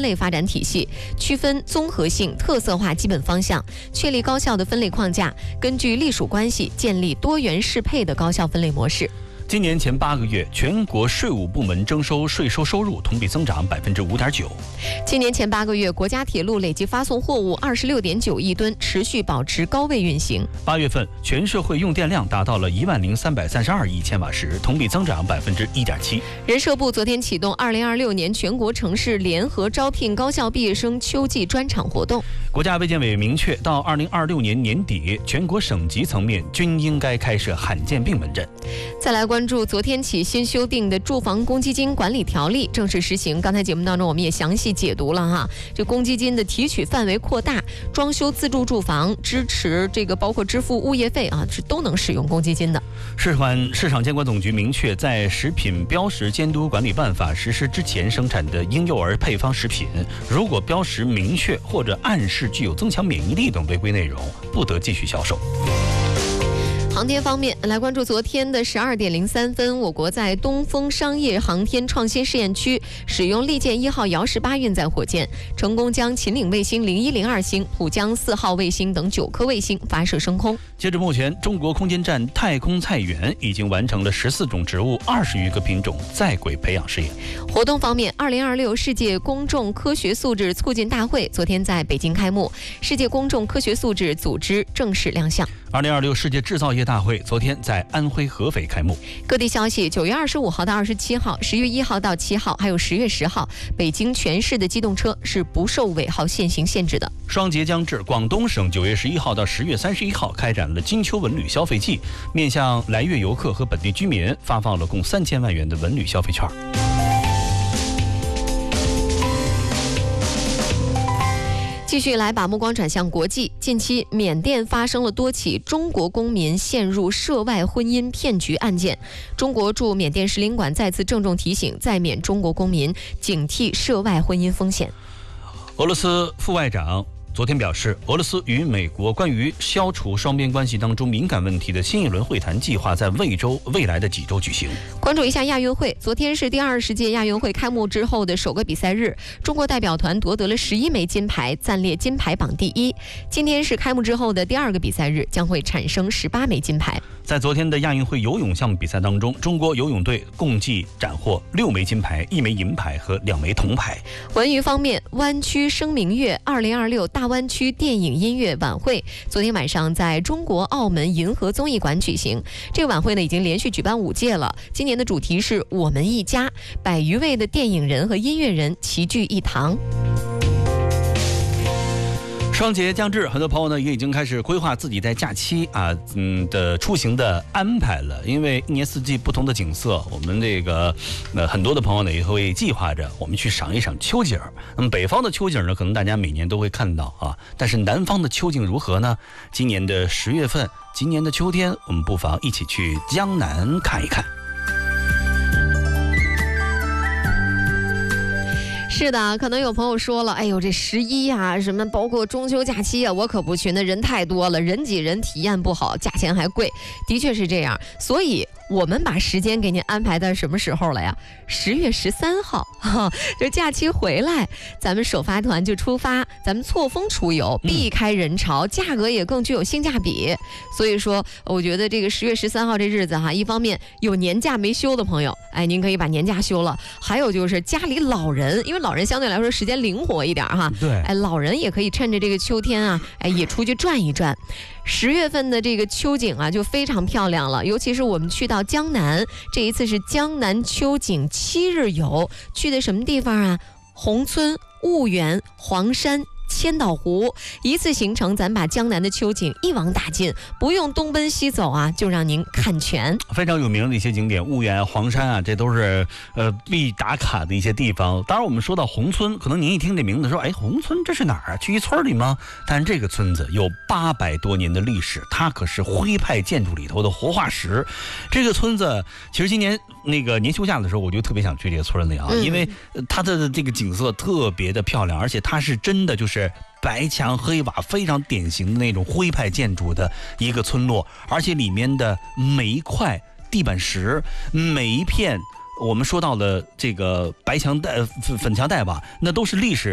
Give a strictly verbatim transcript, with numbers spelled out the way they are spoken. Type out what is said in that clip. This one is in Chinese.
类发展体系，区分综合性、特色化基本方向，确立高校的分类框架，根据隶属关系建立多元适配的高校分类模式。 今年前八个月，全国税务部门征收税收收入同比增长百分之五点九。 今年前八个月，国家铁路累计发送货物二十六点九亿吨，持续保持高位运行。 八月份，全社会用电量达到了一万零三百三十二亿千瓦时，同比增长百分之一点七。 人社部昨天启动二零二六年全国城市联合招聘高校毕业生秋季专场活动。 国家卫健委明确，到二零二六年年底，全国省级层面均应该开设罕见病门诊。 再来关注昨天起新修订的住房公积金管理条例正式实行。刚才节目当中我们也详细解读了哈，这公积金的提取范围扩大，装修自住住房支持这个包括支付物业费啊，是都能使用公积金的。 市管市场监管总局明确，在食品标识监督管理办法实施之前生产的婴幼儿配方食品，如果标识明确或者暗示具有增强免疫力等违规内容，不得继续销售。 航天方面，来关注昨天的十二点零三分，我国在东风商业航天创新试验区使用利剑一号遥十八运载火箭，成功将秦岭卫星零一零二星、浦江四号卫星等九颗卫星发射升空。 截至目前，中国空间站太空菜园已经完成了十四种植物、二十余个品种在轨培养试验。 活动方面，二零二六世界公众科学素质促进大会昨天在北京开幕，世界公众科学素质组织正式亮相。 二零二六世界制造业大会昨天在安徽合肥开幕。 各地消息，九月二十五号到二十七号，十月一号到七号，还有十月十号，北京全市的机动车是不受尾号限行限制的。 双节将至，广东省九月十一号到十月三十一号开展了金秋文旅消费季，面向来粤游客和本地居民发放了共三千万元的文旅消费券。 继续来把目光转向国际，近期缅甸发生了多起中国公民陷入涉外婚姻骗局案件。中国驻缅甸使领馆再次郑重提醒在缅中国公民警惕涉外婚姻风险。 俄罗斯副外长昨天表示，俄罗斯与美国关于消除双边关系当中敏感问题的新一轮会谈计划在未周未来的几周举行。 关注一下亚运会，昨天是第二十届亚运会开幕之后的首个比赛日，中国代表团夺得了十一枚金牌，暂列金牌榜第一。今天是开幕之后的第二个比赛日，将会产生十八枚金牌。 在昨天的亚运会游泳项目比赛当中，中国游泳队共计斩获六枚金牌、一枚银牌和两枚铜牌。 文娱方面，湾区声明月二零二六大湾区电影音乐晚会昨天晚上在中国澳门银河综艺馆举行。这个晚会呢已经连续举办五届了，今年的主题是我们一家，百余位的电影人和音乐人齐聚一堂。 双节将至，很多朋友呢也已经开始规划自己在假期啊嗯的出行的安排了。因为一年四季不同的景色，我们这个呃很多的朋友呢也会计划着我们去赏一赏秋景。那么北方的秋景呢，可能大家每年都会看到啊，但是南方的秋景如何呢？今年的十月份，今年的秋天，我们不妨一起去江南看一看。 是的，可能有朋友说了，哎呦，这十一啊，什么包括中秋假期啊，我可不去，那人太多了，人挤人，体验不好，价钱还贵，的确是这样。所以我们把时间给您安排在什么时候了呀？十月十三号，哈，就假期回来，咱们首发团就出发，咱们错峰出游，避开人潮，价格也更具有性价比。所以说，我觉得这个十月十三号这日子哈，一方面有年假没休的朋友，哎，您可以把年假休了；还有就是家里老人，因为老人相对来说时间灵活一点哈， 对， 哎，老人也可以趁着这个秋天啊，哎，也出去转一转。十月份的这个秋景啊，就非常漂亮了，尤其是我们去到江南，这一次是江南秋景七日游，去的什么地方啊？宏村、婺源、黄山、千岛湖，一次行程咱把江南的秋景一网打尽，不用东奔西走啊，就让您看全。 非常有名的一些景点，婺源、黄山啊，这都是呃必打卡的一些地方。当然我们说到宏村，可能您一听这名字说，哎，宏村这是哪儿啊？去一村里吗？但是这个村子有八百多年的历史，它可是徽派建筑里头的活化石。这个村子其实今年那个年休假的时候，我就特别想去这个村里啊， 嗯、 因为它的这个景色特别的漂亮，而且它是真的就是白墙黑瓦，非常典型的那种徽派建筑的一个村落，而且里面的每一块地板石，每一片我们说到的这个白墙带、粉墙带瓦，那都是历史